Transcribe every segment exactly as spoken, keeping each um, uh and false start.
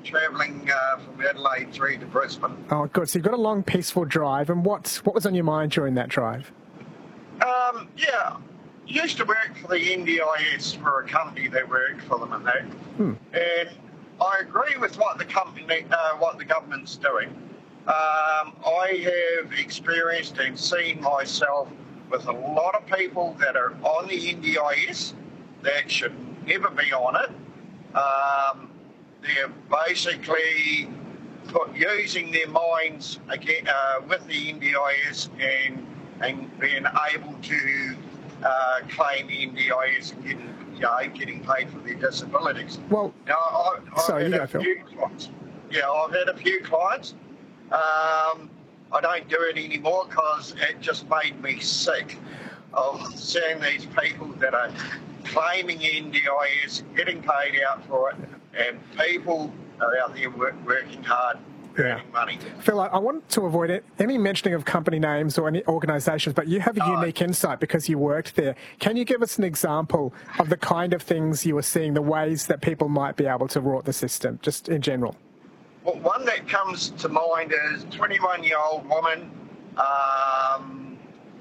travelling uh, from Adelaide through to Brisbane. Oh, good. So you've got a long, peaceful drive. And what, what was on your mind during that drive? Um, yeah, used to work for the N D I S for a company that worked for them and that. Hmm. And I agree with what the company, uh, what the government's doing. Um, I have experienced and seen myself with a lot of people that are on the N D I S that should never be on it. Um, they're basically put, using their minds again uh, with the N D I S and and being able to uh, claim N D I S and getting, you know, getting paid for their disabilities. Well, now, I, I've sorry, had you go, a Phil. few clients. Yeah, I've had a few clients. Um, I don't do it anymore because it just made me sick of seeing these people that are claiming N D I S, getting paid out for it, and people are out there work, working hard, earning Yeah. money. Phil, I, I want to avoid it, any mentioning of company names or any organisations, but you have a Oh. unique insight because you worked there. Can you give us an example of the kind of things you were seeing, the ways that people might be able to rort the system, just in general? Well, one that comes to mind is a twenty-one-year-old woman, um,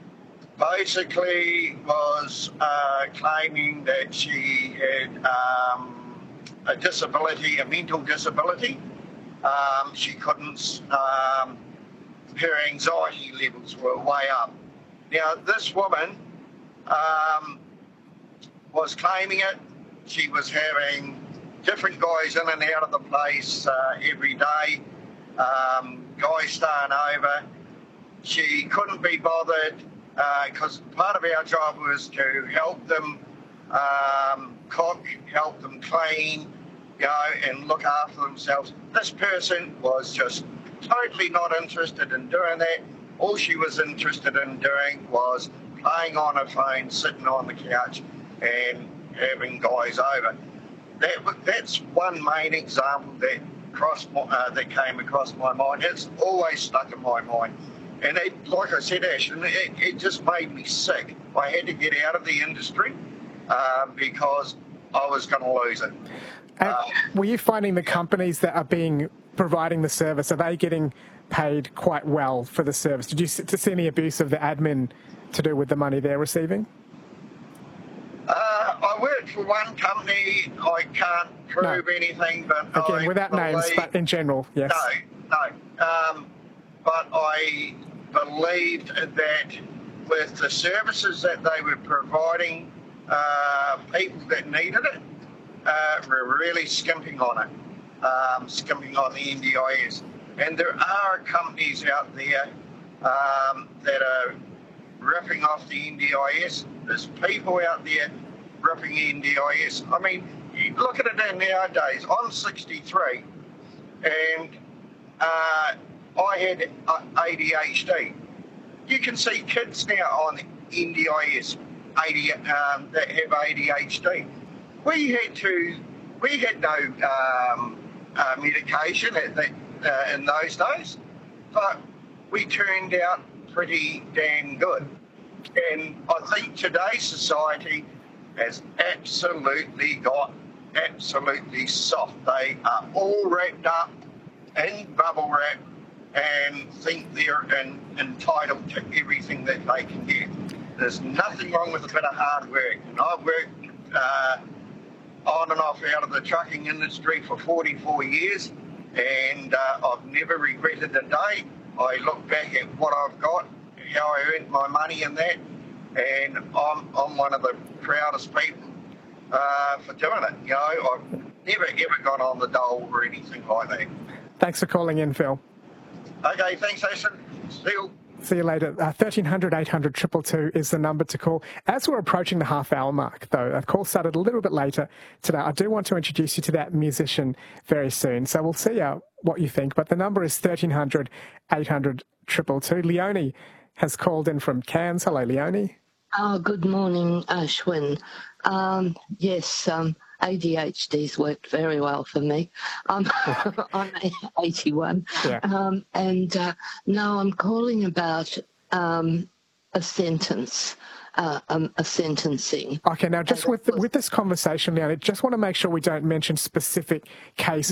basically was uh, claiming that she had um, a disability, a mental disability. Um, she couldn't, um, her anxiety levels were way up. Now, this woman um, was claiming it. She was having different guys in and out of the place uh, every day, um, guys staying over. She couldn't be bothered because uh, part of our job was to help them um, cook, help them clean, you know, and look after themselves. This person was just totally not interested in doing that. All she was interested in doing was playing on her phone, sitting on the couch and having guys over. That, that's one main example that crossed my, uh, that came across my mind. It's always stuck in my mind. And it, like I said, Ashton, it, it just made me sick. I had to get out of the industry uh, because I was going to lose it. And Uh, were you finding the companies that are being providing the service, are they getting paid quite well for the service? Did you s- to see any abuse of the admin to do with the money they're receiving? Uh, I worked for one company. I can't prove No. anything, but Again, I without names, believe, but in general, yes. No, no. Um, but I believed that with the services that they were providing uh, people that needed it, uh, were really skimping on it, um, skimping on the N D I S. And there are companies out there um, that are ripping off the N D I S. There's people out there ripping N D I S. I mean, you look at it nowadays. I'm sixty-three, and uh, I had uh, A D H D. You can see kids now on N D I S A D, um, that have A D H D. We had to, we had no um, uh, medication at the, uh, in those days, but we turned out pretty damn good. And I think today's society has absolutely got absolutely soft. They are all wrapped up in bubble wrap and think they're in, entitled to everything that they can get. There's nothing wrong with a bit of hard work. And I've worked uh, on and off out of the trucking industry for forty-four years, and uh, I've never regretted a day. I look back at what I've got, how I earned my money in that, and I'm, I'm one of the proudest people uh, for doing it. You know, I've never ever gone on the dole or anything like that. Thanks for calling in, Phil. Okay, thanks, Ashton. See you. See you later. Uh, thirteen hundred, eight hundred, two two two is the number to call. As we're approaching the half hour mark, though, a call started a little bit later today. I do want to introduce you to that musician very soon. So we'll see uh, what you think. But the number is thirteen hundred, eight hundred, two two two. Leonie has called in from Cairns. Hello, Leonie. Oh, good morning, Ashwin. Um, yes, um, A D H D's worked very well for me. Um, I'm eighty-one. Yeah. Um, and uh, now I'm calling about um, a sentence, uh, um, a sentencing. Okay, now just with with this conversation, Leonie, just want to make sure we don't mention specific cases.